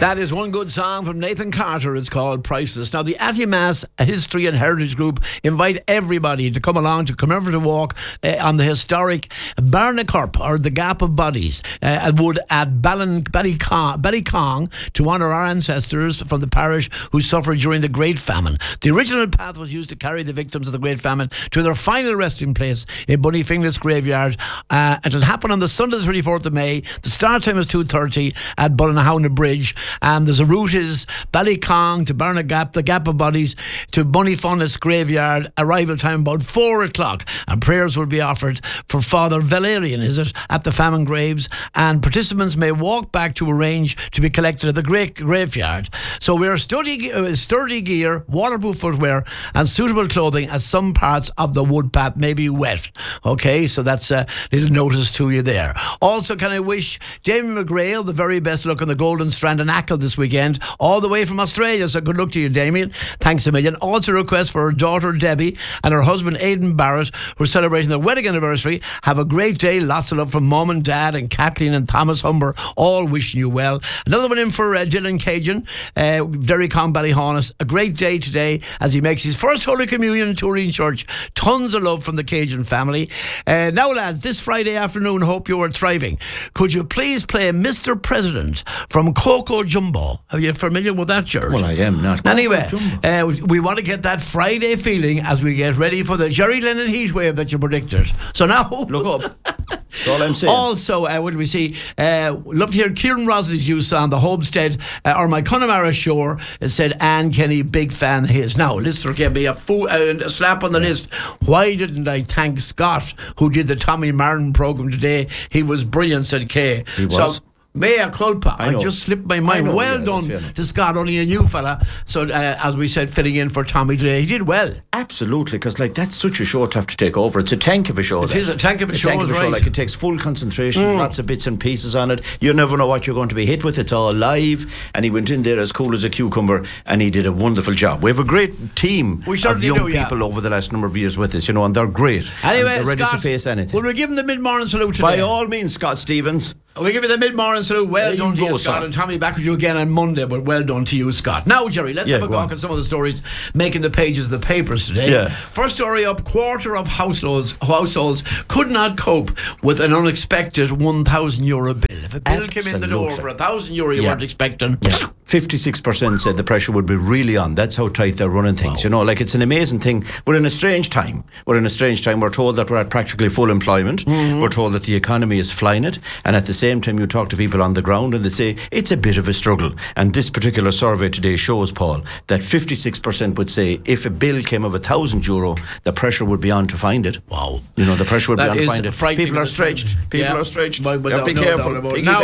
That is one good song from Nathan Carter. It's called Priceless. Now, the Attimass History and Heritage Group invite everybody to come along to commemorative walk on the historic Barnacorp, or the Gap of Bodies, at Ballycong, to honour our ancestors from the parish who suffered during the Great Famine. The original path was used to carry the victims of the Great Famine to their final resting place in Bunnyfinglas Graveyard. It'll happen on the Sunday the 24th of May. The start time is 2:30 at Ballinahona Bridge. And there's a route is Ballycong to Barnagap, the Gap of Bodies, to Bunnyfinglas Graveyard. Arrival time about 4 o'clock. And prayers will be offered for Father Valerian, is it, at the famine graves. And participants may walk back to arrange to be collected at the graveyard. So wear sturdy gear, waterproof footwear, and suitable clothing, as some parts of the wood path may be wet. Okay, so that's a little notice to you there. Also, can I wish Jamie McGrail the very best luck on the Golden Strand and Ackle this weekend, all the way from Australia. So good luck to you, Damien. Thanks a million. Also, request for her daughter Debbie and her husband Aidan Barrett, who are celebrating their wedding anniversary. Have a great day. Lots of love from Mum and Dad and Kathleen and Thomas Humber, all wishing you well. Another one in for Dylan Cajun, Derry Con Ballyhaunis. A great day today as he makes his first Holy Communion in Turin Church. Tons of love from the Cajun family. Now, lads, this Friday afternoon, hope you are thriving. Could you please play Mr. President from Coco Jumbo? Are you familiar with that, George? Well, I am not. Anyway, we want to get that Friday feeling as we get ready for the Jerry Lennon heatwave that you predicted. So now, look up. That's all I'm saying. Also, what do we see? Love to hear Kieran Rosley's use on the Homestead or my Connemara Shore. It said Anne Kenny, big fan of his. Now, listener gave me a slap on the wrist. Why didn't I thank Scott, who did the Tommy Martin programme today? He was brilliant, said Kay. He was. So, mea culpa. I just slipped my mind. Well done to Scott, only a new fella. So, as we said, filling in for Tommy today. He did well. Absolutely, because that's such a show to have to take over. It's a tank of a show. It is a tank of a show, right. It takes full concentration, lots of bits and pieces on it. You never know what you're going to be hit with. It's all live. And he went in there as cool as a cucumber, and he did a wonderful job. We have a great team of young people over the last number of years with us, and they're great. Anyway, they're ready Scott, to face anything. Will we give him the mid-morning salute today? By all means, Scott Stevens. We give you the mid-morning salute. Well done to you, Scott. And Tommy, back with you again on Monday, but well done to you, Scott. Now, Jerry, let's have a look at some of the stories making the pages of the papers today. Yeah. First story up, quarter of households could not cope with an unexpected €1,000 bill. If a bill came in the door for €1,000 you weren't expecting. 56% said the pressure would be really on. That's how tight they're running things. Wow. It's an amazing thing. We're in a strange time. We're told that we're at practically full employment. Mm-hmm. We're told that the economy is flying it. And at the same time, you talk to people on the ground and they say it's a bit of a struggle. And this particular survey today shows, Paul, that 56% would say if a bill came of €1,000, the pressure would be on to find it. Wow. The pressure would be on to find it. People are stretched. You have to be careful.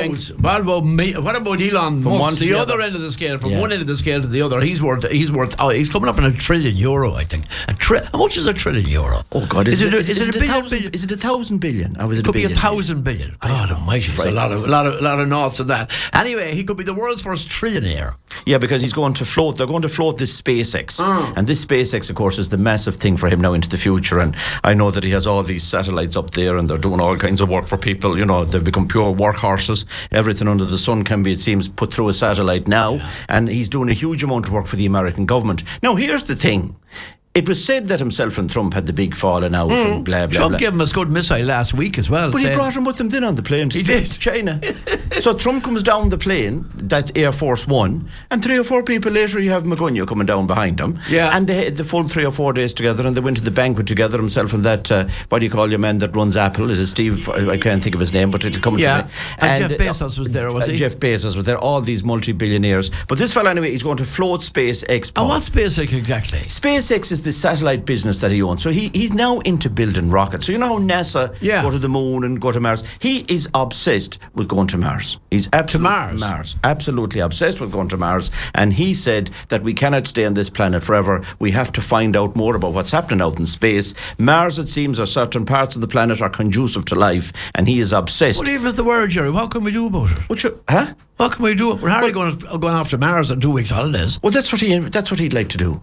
What about Elon Musk? The other end of the scale, from one end of the scale to the other, he's coming up in €1 trillion, I think. How much is €1 trillion? Oh God, is it a billion? Is it 1,000 billion? Or was it could a billion? Be 1,000 billion. God almighty, it's a lot of noughts of that. Anyway, he could be the world's first trillionaire. Yeah, because he's going to float. They're going to float this SpaceX, and this SpaceX, of course, is the massive thing for him now into the future. And I know that he has all these satellites up there, and they're doing all kinds of work for people. They've become pure workhorses. Everything under the sun can be, it seems, put through a satellite now, and he's doing a huge amount of work for the American government. Now, here's the thing. It was said that himself and Trump had the big falling out and blah, blah, Trump blah. gave him a good missile last week as well. But he brought him with him then on the plane to China. So Trump comes down the plane, that's Air Force One, and 3 or 4 people later you have Magunya coming down behind him. Yeah. And they had the full 3 or 4 days together, and they went to the banquet together, himself and that, what do you call your man that runs Apple? Is it Steve? I can't think of his name, but it'll come to me. And Jeff Bezos was there, was he? Jeff Bezos was there, all these multi-billionaires. But this fellow, anyway, he's going to float SpaceX. And what's SpaceX exactly? SpaceX is the satellite business that he owns. So he's now into building rockets. So how NASA go to the moon and go to Mars. He is obsessed with going to Mars. He's absolutely absolutely obsessed with going to Mars. And he said that we cannot stay on this planet forever. We have to find out more about what's happening out in space. Mars, it seems, or certain parts of the planet are conducive to life, and he is obsessed. What even with the word, Jerry? What can we do about it? What can we do? We're hardly going after Mars on 2 weeks holidays. Well, that's what he'd like to do.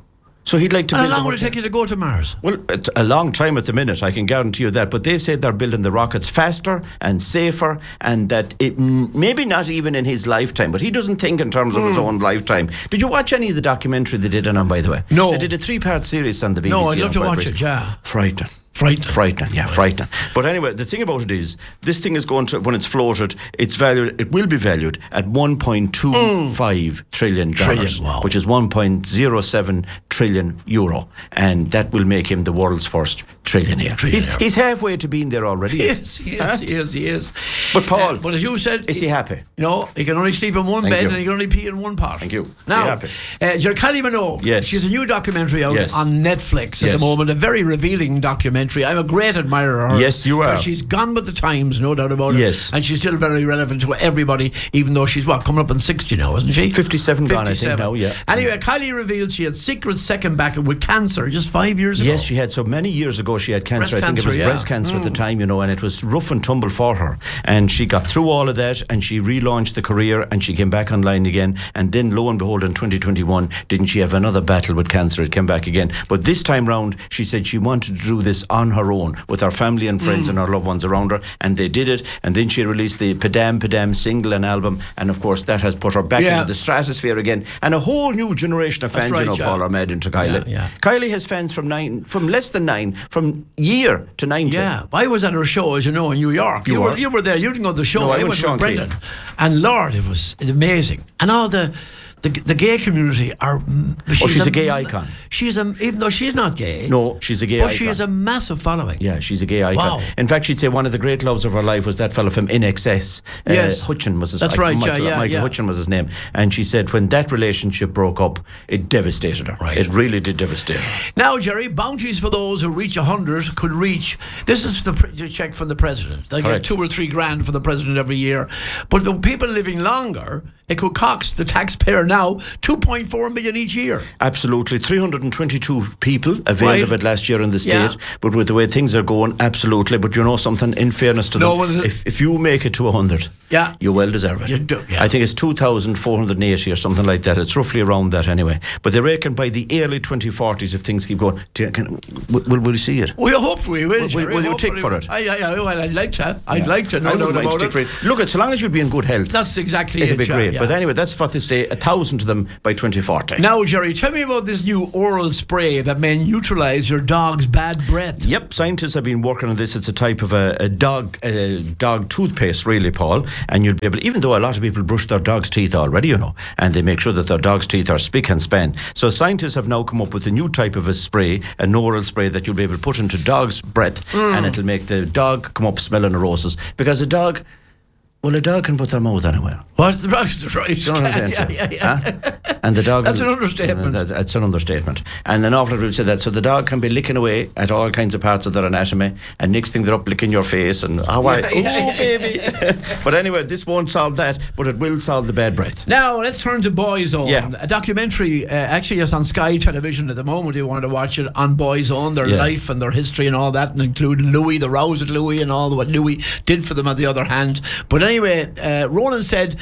So he'd like to And build how a long will it hotel. take you to go to Mars? Well, it's a long time at the minute, I can guarantee you that. But they say they're building the rockets faster and safer, and that it maybe not even in his lifetime, but he doesn't think in terms of his own lifetime. Did you watch any of the documentary they did on him, by the way? No. They did a 3-part series on the BBC. No, I'd love on to quite watch recently. it, yeah. Frightening. Frightening. But anyway, the thing about it is, this thing is going to, when it's floated, it will be valued at $1.25 trillion, Wow. which is 1.07 trillion euro, and that will make him the world's first trillionaire. He's halfway to being there already. He is. But Paul, but as you said, is he happy? No, he can only sleep in one Thank bed you. and he can only pee in one pot. Thank you. Now, Is he happy? Kylie Minogue. Yes. She's a new documentary out Yes. on Netflix at Yes. the moment. A very revealing documentary. I'm a great admirer of her. Yes, you are. She's gone with the times, no doubt about it. Yes. And she's still very relevant to everybody, even though she's coming up on 60 now, isn't she? 57 gone, I think now, yeah. Anyway, Kylie revealed she had secret second battle with cancer just 5 years ago. Yes, she had. So many years ago, she had cancer. Breast I think it was cancer, yeah. breast cancer at the time, and it was rough and tumble for her. And she got through all of that, and she relaunched the career, and she came back online again. And then, lo and behold, in 2021, didn't she have another battle with cancer? It came back again. But this time round, she said she wanted to do this on her own, with her family and friends and her loved ones around her, and they did it. And then she released the Padam Padam single and album, and of course that has put her back into the stratosphere again. And a whole new generation of fans, Paul, are mad into Kylie. Yeah. Kylie has fans from less than 9, from year to 90. Yeah, I was at her show, as you know, in New York. You were there. You didn't go to the show. No, I went with Sean Brendan. Keane. And Lord, it's amazing. And all the gay community are. She's a gay icon. Even though she's not gay. No, she's a gay but icon. she has a massive following. Yeah, she's a gay icon. Wow. In fact, she'd say one of the great loves of her life was that fella from In Excess. Yes. Hutchin was his That's right, Michael Hutchin was his name. And she said when that relationship broke up, it devastated her. Right. It really did devastate her. Now, Jerry, bounties for those who reach 100 could reach. This is the check from the president. They Correct. get $2 or $3 grand for the president every year. But the people living longer, it could cost the taxpayer now $2.4 million each year. Absolutely. 322 people availed of it last year in the state. Yeah. But with the way things are going, absolutely. But you know something, in fairness to them, if you make it to 100, you well deserve it. You do, yeah. I think it's 2,480 or something like that. It's roughly around that anyway. But they reckon by the early 2040s, if things keep going, will we see it? Well, hopefully we will. Will you tick for it? I'd like to. I'd like to. I wouldn't mind tick for it. Look, as long as you'd be in good health. That's exactly it'll be great. Yeah. But anyway, that's what they say, 1,000 of them by 2040. Now, Jerry, tell me about this new oral spray that may neutralise your dog's bad breath. Yep, scientists have been working on this. It's a type of a dog toothpaste, really, Paul. And you'll be able, even though a lot of people brush their dog's teeth already, and they make sure that their dog's teeth are spick and span. So scientists have now come up with a new type of a spray, an oral spray that you'll be able to put into dog's breath, and it'll make the dog come up smelling of roses. Because a dog can put their mouth anywhere. What's the right? You know what I'm saying? Yeah. And the dog. That's an understatement. That's an understatement. And an awful lot of people say that. So the dog can be licking away at all kinds of parts of their anatomy, and next thing they're up licking your face and baby. But anyway, this won't solve that, but it will solve the bad breath. Now let's turn to Boyzone. Yeah. A documentary, actually, it's on Sky Television at the moment. You want to watch it on Boyzone, their life and their history and all that, and including Louis, the rows at Louis, and all what Louis did for them. On the other hand, but anyway, Ronan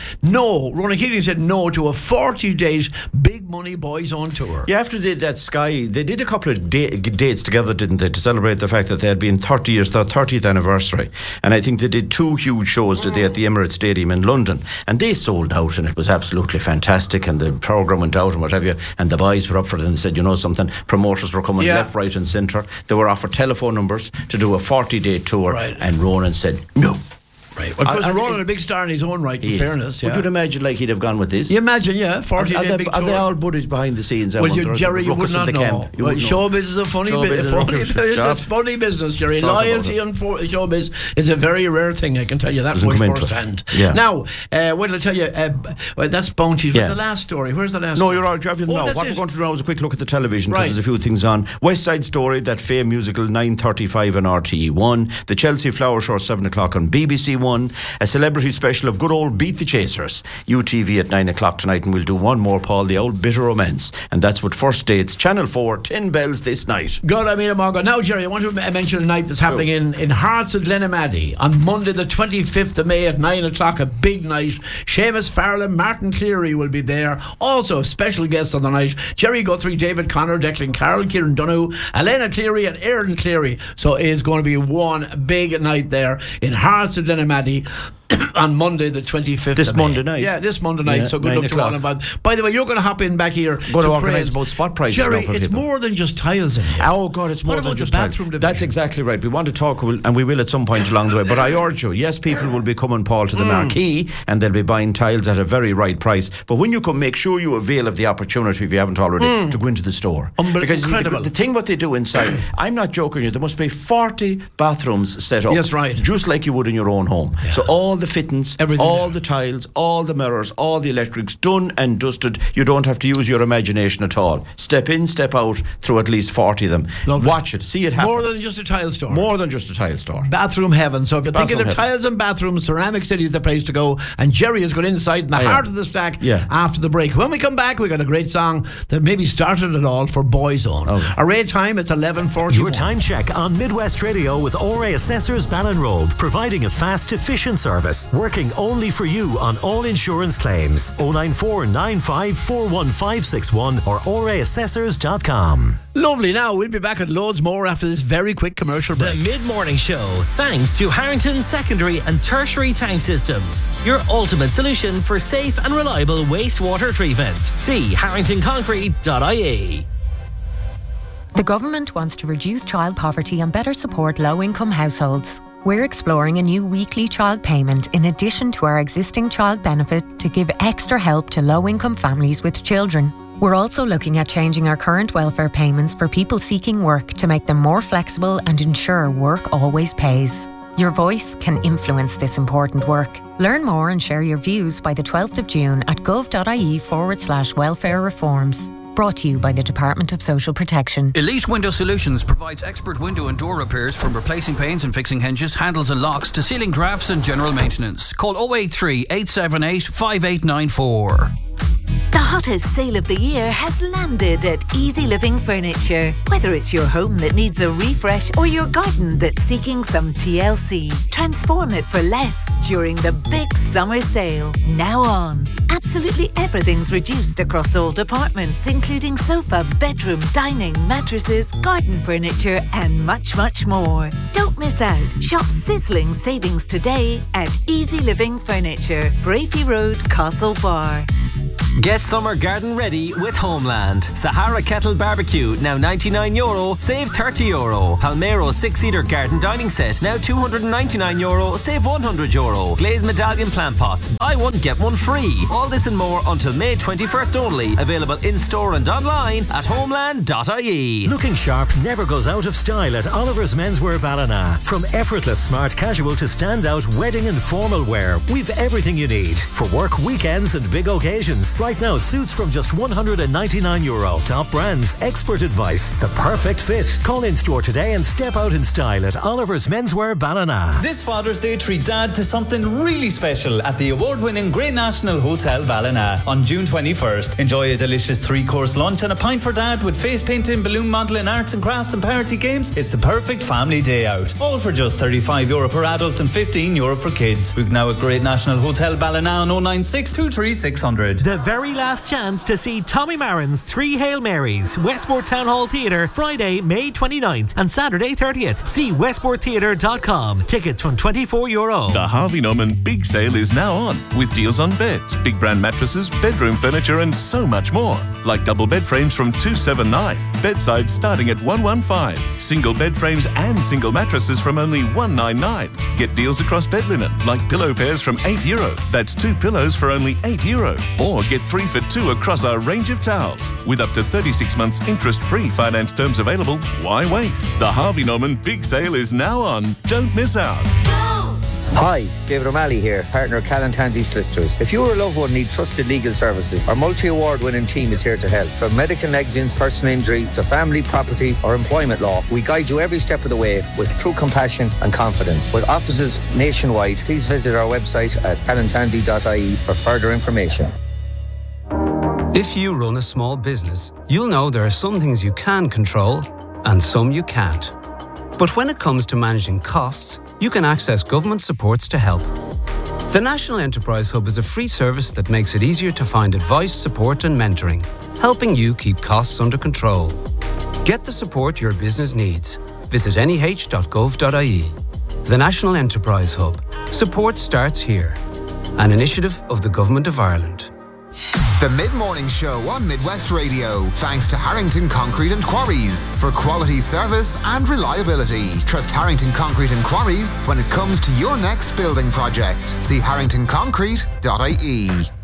Keating said no to a 40-day big money Boyzone tour. Yeah, after they did that Sky, they did a couple of dates together, didn't they, to celebrate the fact that they had been 30 years, their 30th anniversary. And I think they did 2 huge shows today at the Emirates Stadium in London, and they sold out, and it was absolutely fantastic, and the programme went out and what have you, and the boys were up for it and said, you know something, promoters were coming left, right and centre. They were offered telephone numbers to do a 40-day tour, and Ronan said no. Right. Well, because Ronan a big star in his own right, in fairness. Would you imagine he'd have gone with this? You imagine, 40-day big tour. Are they all buddies behind the scenes? Well, Jerry, you would not know. Well, showbiz is a funny business. It's a funny business, Jerry. Loyalty on showbiz is a very rare thing, I can tell you that much firsthand. Yeah. Now, what did I tell you? That's Bounty. Where's the last story? Where's the last story? You're all dropping now. What we're going to do now is a quick look at the television, because there's a few things on. West Side Story, that Fame musical, 9:35 on RTE1. The Chelsea Flower Show, 7 o'clock on BBC 21, a celebrity special of good old Beat the Chasers. UTV at 9 o'clock tonight, and we'll do one more, Paul, the old Bitter Romance. And that's what First Dates, Channel 4, 10 bells this night. God, I mean, Margot. Now, Jerry, I want to mention a night that's happening in Hearts of Glenamaddy on Monday the 25th of May at 9 o'clock, a big night. Seamus Farrell, Martin Cleary will be there. Also, special guests on the night, Jerry Guthrie, David Connor, Declan Carroll, Kieran Donoghue, Elena Cleary and Aaron Cleary. So it is going to be one big night there in Hearts of Glenamaddy on Monday the 25th This of May. Monday night. Yeah, this Monday night. Yeah, So good 9 luck to all o'clock. of. By the way, you're going to hop in back here Going to praise. organise about spot prices Jerry, now for it's people. more than just tiles in here. Oh God, it's more What than about just the bathroom tiles. division? That's exactly right. We want to talk, and we will at some point along the way. But I urge you, yes, people will be coming, Paul, to the marquee, and they'll be buying tiles at a very right price. But when you come, make sure you avail of the opportunity, if you haven't already, to go into the store. Because Incredible. the thing what they do inside, I'm not joking you, there must be 40 bathrooms set up. Yes, right. Just like you would in your own home. Yeah. So all the fittings, Everything all there. the tiles, all the mirrors, all the electrics, done and dusted. You don't have to use your imagination at all. Step in, step out through at least 40 of them. Lovely. Watch it, see it happen. More than just a tile store. More than just a tile store. Bathroom heaven. So if you're thinking Bathroom of heaven. tiles and bathrooms, Ceramic City is the place to go. And Jerry has got inside in the heart of the stack after the break. When we come back, we got a great song that maybe started it all for Boyzone. Okay. Array time, it's 11:41. Your time check on Midwest Radio with Ore Assessors Ballinrobe, providing a fast, efficient service, working only for you on all insurance claims. 094 95 41561 or oreassessors.com. Lovely. Now, we'll be back at loads more after this very quick commercial The break. Mid-Morning Show, thanks to Harrington Secondary and Tertiary Tank Systems, your ultimate solution for safe and reliable wastewater treatment. See harringtonconcrete.ie. The government wants to reduce child poverty and better support low-income households. We're exploring a new weekly child payment in addition to our existing child benefit to give extra help to low-income families with children. We're also looking at changing our current welfare payments for people seeking work to make them more flexible and ensure work always pays. Your voice can influence this important work. Learn more and share your views by the 12th of June at gov.ie/welfare reforms. Brought to you by the Department of Social Protection. Elite Window Solutions provides expert window and door repairs, from replacing panes and fixing hinges, handles and locks to sealing drafts and general maintenance. Call 083 878 5894. The hottest sale of the year has landed at Easy Living Furniture. Whether it's your home that needs a refresh or your garden that's seeking some TLC, transform it for less during the big summer sale. Now on. Absolutely everything's reduced across all departments, including sofa, bedroom, dining, mattresses, garden furniture, and much, much more. Don't miss out. Shop sizzling savings today at Easy Living Furniture, Brafey Road, Castlebar. Get summer garden ready with Homeland. Sahara Kettle Barbecue, now €99, save €30. Palmero 6-seater garden dining set, now €299, save €100. Glazed medallion plant pots, buy one, get one free. All this and more until May 21st only. Available in-store and online at homeland.ie. Looking sharp never goes out of style at Oliver's Menswear Ballina. From effortless smart casual to standout wedding and formal wear, we've everything you need for work, weekends and big occasions. Right now, suits from just €199. Top brands, expert advice, the perfect fit. Call in store today and step out in style at Oliver's Menswear Ballina. This Father's Day, treat Dad to something really special at the award-winning Great National Hotel Ballina on June 21st. Enjoy a delicious 3-course lunch and a pint for Dad with face painting, balloon modelling, arts and crafts and party games. It's the perfect family day out. All for just €35 per adult and €15 for kids. Book now at Great National Hotel Ballina on 096 23 600. The very last chance to see Tommy Marin's 3 Hail Marys, Westport Town Hall Theatre, Friday, May 29th and Saturday 30th. See westporttheatre.com. Tickets from €24. The Harvey Norman Big Sale is now on, with deals on beds, big brand mattresses, bedroom furniture and so much more. Like double bed frames from $279, bedsides starting at $115, single bed frames and single mattresses from only $199. Get deals across bed linen, like pillow pairs from €8. That's 2 pillows for only €8. Or get 3 for 2 across our range of towels. With up to 36 months interest-free finance terms available, why wait? The Harvey Norman Big Sale is now on. Don't miss out. Hi, David O'Malley here, partner of Callan Tansey Solicitors. If you or a loved one need trusted legal services, our multi-award winning team is here to help. From medical negligence, personal injury, to family, property or employment law, we guide you every step of the way with true compassion and confidence. With offices nationwide, please visit our website at callantansey.ie for further information. If you run a small business, you'll know there are some things you can control and some you can't. But when it comes to managing costs, you can access government supports to help. The National Enterprise Hub is a free service that makes it easier to find advice, support and mentoring, helping you keep costs under control. Get the support your business needs. Visit neh.gov.ie. The National Enterprise Hub. Support starts here. An initiative of the Government of Ireland. The Mid-Morning Show on Midwest Radio, thanks to Harrington Concrete and Quarries for quality service and reliability. Trust Harrington Concrete and Quarries when it comes to your next building project. See harringtonconcrete.ie.